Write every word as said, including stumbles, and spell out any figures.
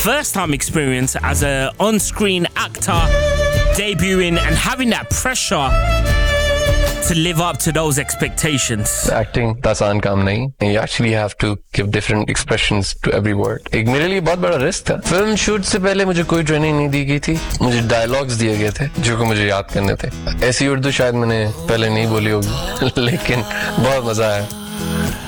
first time experience as a on-screen actor, debuting and having that pressure to live up to those expectations. Acting आसान काम नहीं. You actually have to give different expressions to every word. एक मेरे लिए बहुत बड़ा risk था. Film shoot से पहले मुझे कोई ट्रेनिंग नहीं दी गई थी. मुझे डायलॉग्स दिए गए थे जो को मुझे याद करने थे. ऐसी उर्दू शायद मैंने पहले नहीं बोली होगी लेकिन बहुत मजा आया.